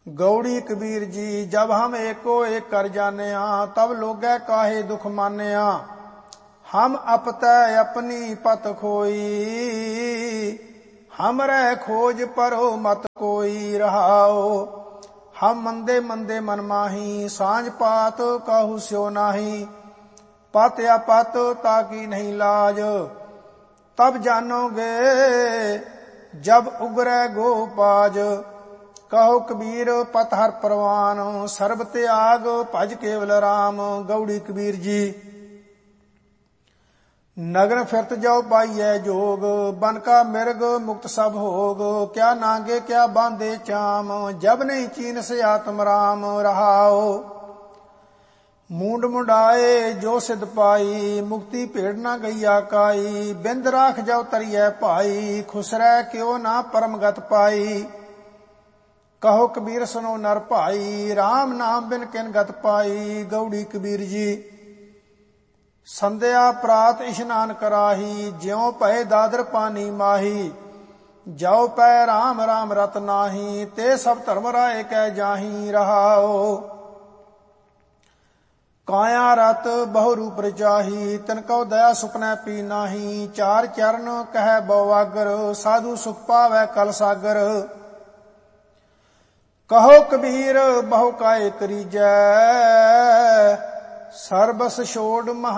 गौड़ी कबीर जी जब हम एको एक कर जानिया, तब लोगै काहे दुख मानिया। हम अपतै अपनी पत खोई, हमरे खोज परो मत कोई रहाओ। हम मंदे मंदे मन माही, सांझ पात कहु स्यो नाही। पत या पत ताकी नहीं लाज, तब जानोगे जब उगरै गोपाज। कहो कबीर पत हर परवान, सर्ब त्याग भज केवल राम। गौड़ी कबीर जी नगन फिरत जाओ पाइयै जोग, बन का मिर्ग मुक्त सब होग। क्या नागे क्या बांधे चाम, जब नहीं चीन से आत्म राम रहाओ। मूंड मुंडाए जो सिद्ध पाई, मुक्ति भेड़ ना गैया काई। बिंद राख जाओ तरियै भाई, खुश रह क्यों ना परम गत पाई। कहो कबीर सुनो नर भाई, राम नाम बिन किन गत पाई। गौड़ी कबीर जी संध्या प्रात इशनान कराही, ज्यों पए दादर पानी माही। जाओ पै राम राम रत नाही, ते सब धर्म राय कै जाही रहाओ। काया रत बहु रूप रचाही, तिनको दया सुपनै पी नाही। चार चरण कह बवागर, साधु सुख पावै कल सागर। कहो कबीर बहु काय करीजै, सर्बस छोड़ महा